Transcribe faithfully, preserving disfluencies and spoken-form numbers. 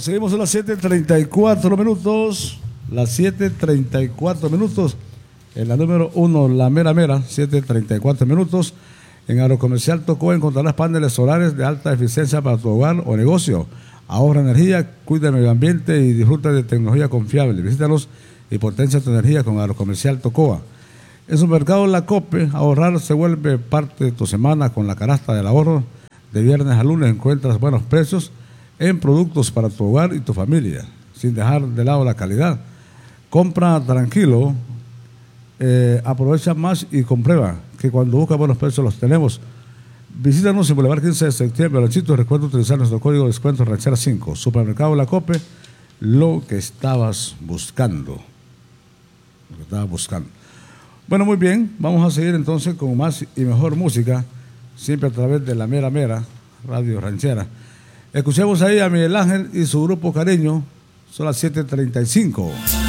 seguimos a las siete treinta y cuatro minutos. Las siete treinta y cuatro minutos. En la número uno, la mera mera, siete treinta y cuatro minutos. En Agrocomercial Tocoa encontrarás paneles solares de alta eficiencia para tu hogar o negocio. Ahorra energía, cuida el medio ambiente y disfruta de tecnología confiable. Visítalos y potencia tu energía con Agrocomercial Tocoa. En Supermercado La Cope, ahorrar se vuelve parte de tu semana con la canasta del ahorro. De viernes a lunes encuentras buenos precios en productos para tu hogar y tu familia, sin dejar de lado la calidad. Compra tranquilo, eh, aprovecha más y comprueba que cuando buscas buenos precios los tenemos. Visítanos en Boulevard quince de septiembre, Ranchito. Recuerda utilizar nuestro código de descuento Ranchera cinco. Supermercado La Cope, lo que estabas buscando. Lo que estabas buscando. Bueno, muy bien, vamos a seguir entonces con más y mejor música, siempre a través de la Mera Mera, Radio Ranchera. Escuchemos ahí a Miguel Ángel y su grupo Cariño, son las siete treinta y cinco.